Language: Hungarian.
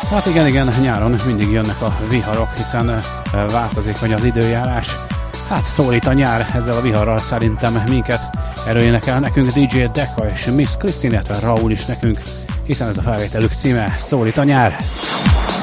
Hát igen, nyáron mindig jönnek a viharok, hiszen változékony az időjárás. Hát szólít a nyár, ezzel a viharral szerintem minket. Erről énekel nekünk DJ Deka és Miss Christine, illetve Raúl is nekünk, hiszen ez a felvételük címe, Szólít a nyár.